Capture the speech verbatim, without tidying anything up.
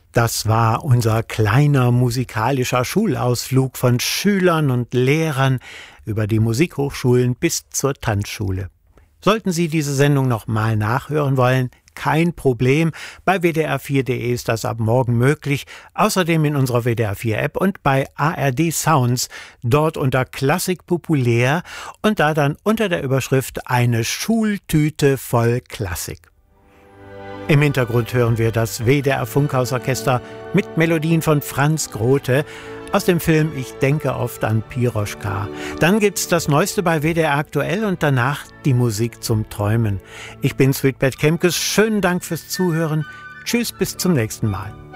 Das war unser kleiner musikalischer Schulausflug von Schülern und Lehrern über die Musikhochschulen bis zur Tanzschule. Sollten Sie diese Sendung noch mal nachhören wollen, kein Problem. Bei W D R vier punkt de ist das ab morgen möglich. Außerdem in unserer W D R vier App und bei A R D Sounds, dort unter Klassik populär und da dann unter der Überschrift eine Schultüte voll Klassik. Im Hintergrund hören wir das W D R Funkhausorchester mit Melodien von Franz Grothe aus dem Film Ich denke oft an Piroschka. Dann gibt's das Neueste bei W D R aktuell und danach die Musik zum Träumen. Ich bin Sweetbet Kemkes. Schönen Dank fürs Zuhören. Tschüss, bis zum nächsten Mal.